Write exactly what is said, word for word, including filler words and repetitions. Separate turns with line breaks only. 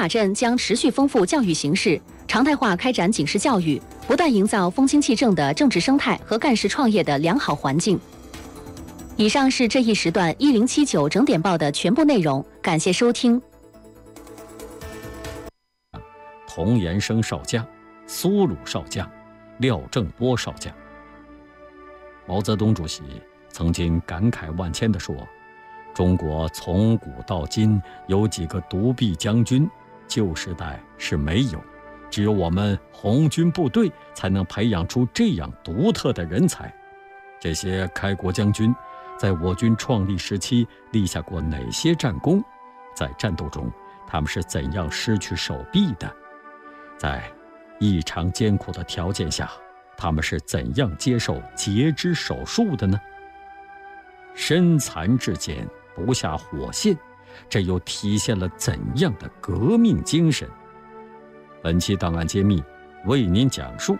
塔镇将持续丰富教育形式，常态化开展警示教育，不断营造风清气正的政治生态和干事创业的良好环境。以上是这一时段一零七九整点报的全部内容，感谢收听。
童延生少将、苏鲁少将、廖正波少将。毛泽东主席曾经感慨万千地说，中国从古到今有几个独臂将军，旧时代是没有，只有我们红军部队才能培养出这样独特的人才。这些开国将军在我军创立时期立下过哪些战功？在战斗中，他们是怎样失去手臂的？在异常艰苦的条件下，他们是怎样接受截肢手术的呢？身残志坚，不下火线，这又体现了怎样的革命精神？本期档案揭秘为您讲述